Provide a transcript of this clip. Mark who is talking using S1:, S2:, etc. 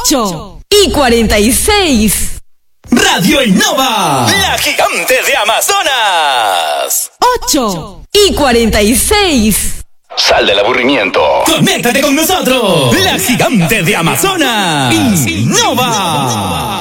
S1: 8:46.
S2: Radio Innova, la gigante de Amazonas.
S1: 8:46.
S2: Sal del aburrimiento. Conéctate con nosotros. La gigante de Amazonas. Innova.